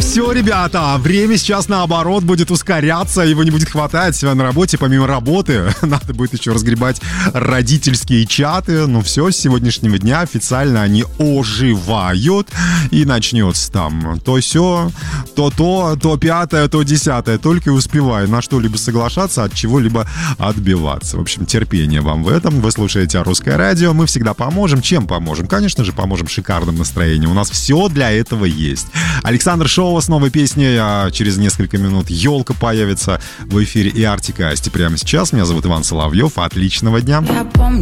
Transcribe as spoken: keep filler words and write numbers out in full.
Все, ребята, время сейчас наоборот будет ускоряться, его не будет хватать на работе. Помимо работы надо будет еще разгребать родительские чаты. Ну все, с сегодняшнего дня официально они оживают. И начнется там то все, то то, то пятое, то десятое. Только и успеваю на что-либо соглашаться, от чего-либо отбиваться. В общем, терпение вам в этом. Вы слушаете Русское радио. Мы всегда поможем. Чем поможем? Конечно же, поможем шикарным настроением. У нас все для этого есть. Александр Шоу с новой песней. А через несколько минут елка появится в эфире и Артик и Асти прямо сейчас. Меня зовут Иван Соловьев. Отличного дня.